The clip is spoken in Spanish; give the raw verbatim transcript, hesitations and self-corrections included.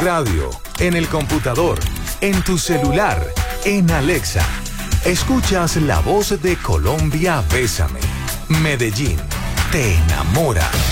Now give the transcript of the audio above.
radio, en el computador, en tu celular, en Alexa. Escuchas la voz de Colombia Bésame. Medellín te enamora.